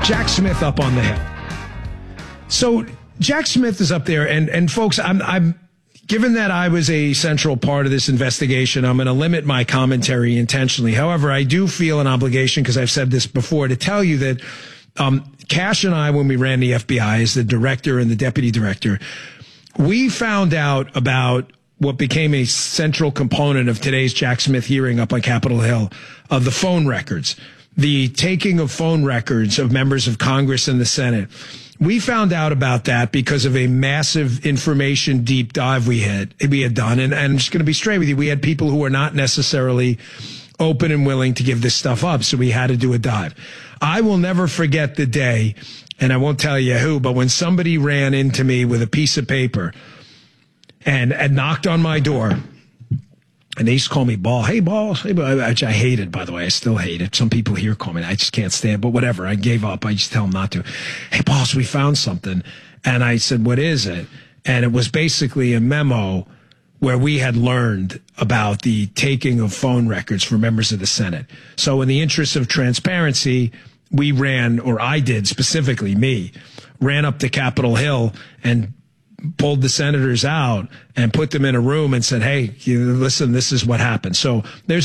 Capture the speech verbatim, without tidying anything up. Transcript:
Jack Smith up on the Hill. So Jack Smith is up there, and and folks, I'm I'm given that I was a central part of this investigation, I'm going to limit my commentary intentionally. However, I do feel an obligation, because I've said this before, to tell you that um, Cash and I, when we ran the F B I as the director and the deputy director, we found out about what became a central component of today's Jack Smith hearing up on Capitol Hill, of the phone records, the taking of phone records of members of Congress and the Senate. We found out about that because of a massive information deep dive we had we had done. And, and I'm just going to be straight with you. We had people who were not necessarily open and willing to give this stuff up, so we had to do a dive. I will never forget the day, and I won't tell you who, but when somebody ran into me with a piece of paper and, and knocked on my door. And they used to call me Ball. Hey, Ball. Hey, Ball. Which I hated, by the way. I still hate it. Some people here call me. I just can't stand it. But whatever. I gave up. I just tell them not to. Hey, Balls, we found something. And I said, what is it? And it was basically a memo where we had learned about the taking of phone records for members of the Senate. So in the interest of transparency, we ran, or I did specifically, me, ran up to Capitol Hill and pulled the senators out and put them in a room and said, hey, you, listen, this is what happened. So there's